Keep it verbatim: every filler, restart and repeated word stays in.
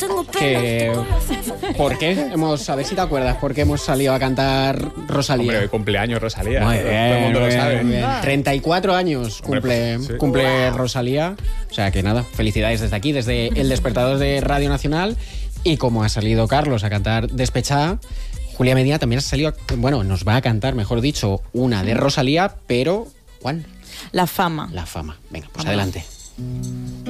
que... ¿Por qué? Hemos, a ver si te acuerdas, ¿por qué hemos salido a cantar Rosalía? Hombre, hoy cumpleaños Rosalía. Muy Todo bien, el mundo muy lo bien, sabe. muy bien. treinta y cuatro años cumple, Hombre, pues, sí. cumple Rosalía. O sea que nada, felicidades desde aquí, desde el despertador de Radio Nacional. Y como ha salido Carlos a cantar Despechada, Julia Medina también ha salido, bueno, nos va a cantar, mejor dicho, una de Rosalía, pero ¿cuál? La fama. La fama. Venga, pues Vamos. adelante.